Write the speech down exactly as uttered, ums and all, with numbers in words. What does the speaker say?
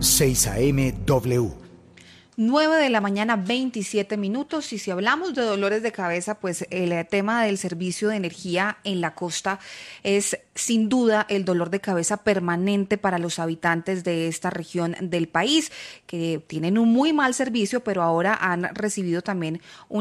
seis A M W. nueve de la mañana, veintisiete minutos, y si hablamos de dolores de cabeza, pues el tema del servicio de energía en la costa es sin duda el dolor de cabeza permanente para los habitantes de esta región del país, que tienen un muy mal servicio, pero ahora han recibido también un